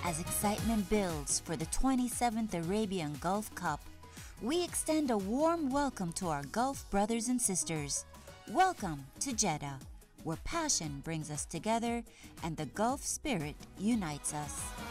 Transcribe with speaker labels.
Speaker 1: As excitement builds for the 27th Arabian Gulf Cup, we extend a warm welcome to our Gulf brothers and sisters. Welcome to Jeddah, where passion brings us together and the Gulf spirit unites us.